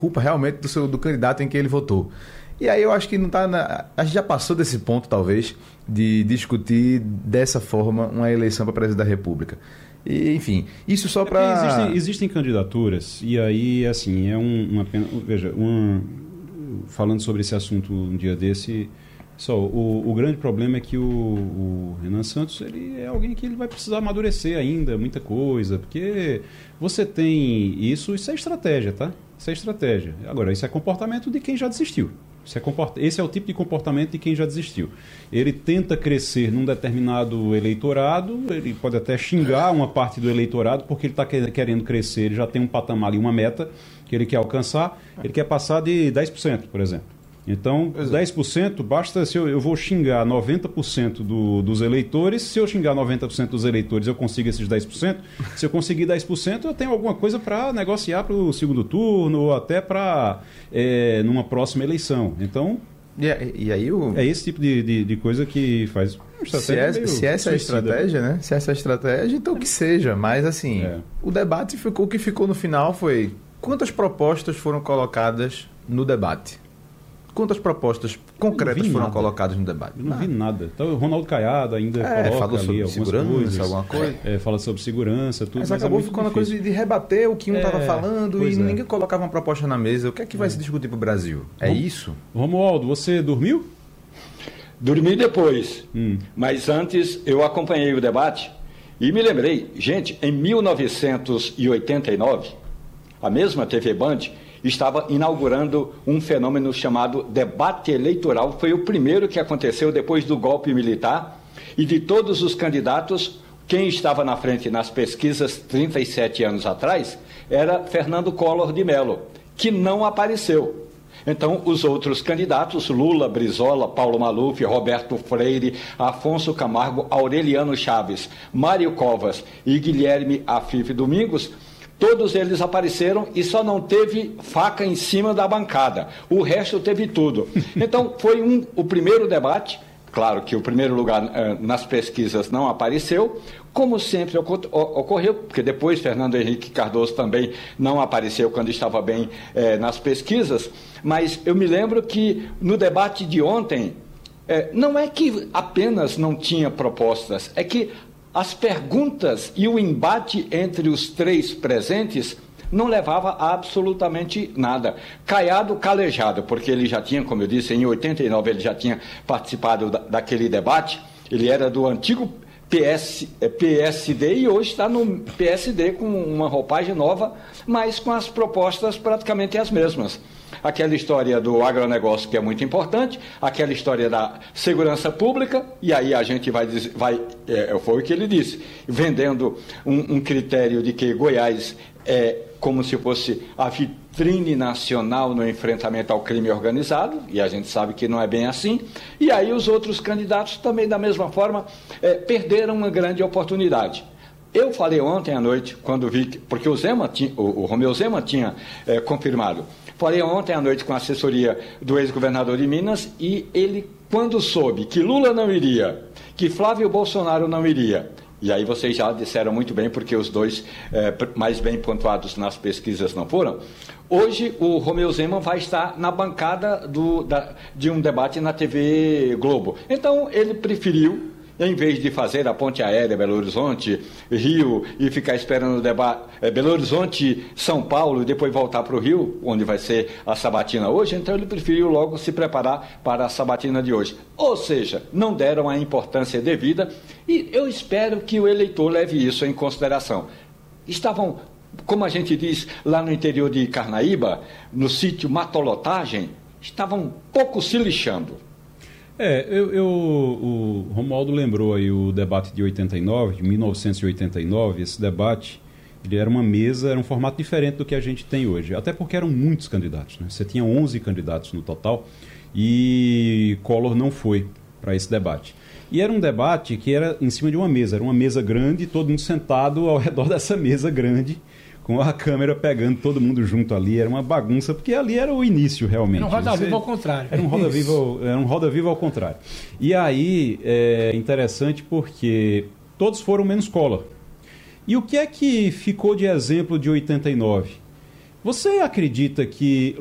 culpa realmente do candidato em que ele votou. E aí eu acho que não tá a gente já passou desse ponto, talvez, de discutir dessa forma uma eleição para presidente da República. E, enfim, isso só para... Existem candidaturas, e aí, assim, veja, falando sobre esse assunto um dia desse, o grande problema é que o Renan Santos, ele é alguém que ele vai precisar amadurecer ainda, muita coisa, porque você tem isso é estratégia, tá? Isso é estratégia. Agora, isso é comportamento de quem já desistiu. Esse é o tipo de comportamento de quem já desistiu. Ele tenta crescer num determinado eleitorado, ele pode até xingar uma parte do eleitorado, porque ele está querendo crescer, ele já tem um patamar ali, uma meta que ele quer alcançar, ele quer passar de 10%, por exemplo. Então, 10%, basta se eu vou xingar 90% dos eleitores. Se eu xingar 90% dos eleitores, eu consigo esses 10%. Se eu conseguir 10%, eu tenho alguma coisa para negociar para o segundo turno ou até para numa próxima eleição. Então, e aí é esse tipo de coisa que faz... Se essa é a estratégia, né? Se essa é a estratégia, então que seja. Mas, assim, o debate o que ficou no final foi quantas propostas foram colocadas no debate? Quantas propostas concretas foram colocadas no debate? Eu não vi nada. Então, o Ronaldo Caiado ainda coloca falou sobre ali segurança, alguma coisa. Fala sobre segurança, tudo. Mas acabou ficando a coisa de rebater o que um estava falando e ninguém colocava uma proposta na mesa. O que é que vai se discutir para o Brasil? É isso? Romualdo, você dormiu? Dormi depois, mas antes eu acompanhei o debate e me lembrei, gente, em 1989, a mesma TV Band estava inaugurando um fenômeno chamado debate eleitoral. Foi o primeiro que aconteceu depois do golpe militar, e de todos os candidatos, quem estava na frente nas pesquisas 37 anos atrás era Fernando Collor de Mello, que não apareceu. Então, os outros candidatos, Lula, Brizola, Paulo Maluf, Roberto Freire, Afonso Camargo, Aureliano Chaves, Mário Covas e Guilherme Afif Domingos, todos eles apareceram e só não teve faca em cima da bancada. O resto teve tudo. Então, foi o primeiro debate. Claro que o primeiro lugar nas pesquisas não apareceu, como sempre ocorreu, porque depois Fernando Henrique Cardoso também não apareceu quando estava bem nas pesquisas. Mas eu me lembro que no debate de ontem, não é que apenas não tinha propostas, é que as perguntas e o embate entre os três presentes não levava a absolutamente nada. Caiado calejado, porque ele já tinha, como eu disse, em 89 ele já tinha participado daquele debate, ele era do antigo PSD e hoje está no PSD com uma roupagem nova, mas com as propostas praticamente as mesmas. Aquela história do agronegócio, que é muito importante, aquela história da segurança pública, e aí a gente foi o que ele disse, vendendo um critério de que Goiás é como se fosse a vitrine nacional no enfrentamento ao crime organizado, e a gente sabe que não é bem assim, e aí os outros candidatos também da mesma forma perderam uma grande oportunidade. Eu falei ontem à noite, quando vi, porque o Romeu Zema tinha confirmado, falei ontem à noite com a assessoria do ex-governador de Minas, e ele, quando soube que Lula não iria, que Flávio Bolsonaro não iria, e aí vocês já disseram muito bem, porque os dois mais bem pontuados nas pesquisas não foram, hoje o Romeu Zema vai estar na bancada de um debate na TV Globo. Então ele preferiu, em vez de fazer a ponte aérea Belo Horizonte, Rio, e ficar esperando o debate Belo Horizonte, São Paulo, e depois voltar para o Rio, onde vai ser a sabatina hoje, então ele preferiu logo se preparar para a sabatina de hoje. Ou seja, não deram a importância devida, e eu espero que o eleitor leve isso em consideração. Estavam, como a gente diz lá no interior de Carnaíba, no sítio Matolotagem, estavam um pouco se lixando. O Romualdo lembrou aí o debate de 89, de 1989, esse debate, ele era uma mesa, era um formato diferente do que a gente tem hoje, até porque eram muitos candidatos, né? Você tinha 11 candidatos no total e Collor não foi para esse debate. E era um debate que era em cima de uma mesa, era uma mesa grande, todo mundo sentado ao redor dessa mesa grande, com a câmera pegando todo mundo junto ali, era uma bagunça, porque ali era o início realmente. Era um roda-viva ao contrário. Era um roda-viva ao contrário. E aí é interessante porque todos foram menos Collor. E o que é que ficou de exemplo de 89? Você acredita que